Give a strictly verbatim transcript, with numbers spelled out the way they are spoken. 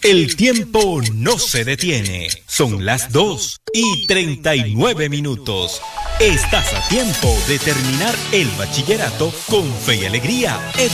El tiempo no se detiene. Son las dos y treinta y nueve minutos. Estás a tiempo de terminar el bachillerato con fe y alegría en